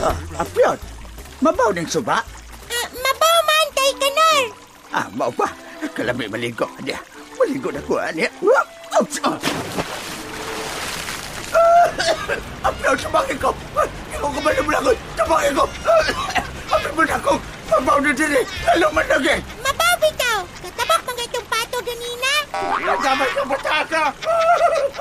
Apa yun? Mabaw ng suba? Mabaw man, Tay Kanor. Mau pa. Kalami maligo. Dia. Maligo na ko, dia. Apa yun? Sabangin ko. Ikaw ka ba naman ako? Sabangin ko. Apa mo na ako? Mabaw na din eh. Lalo man lagi. Mabaw bitaw. Katabak mga itong pato ganina. Nagamay ka bata ka.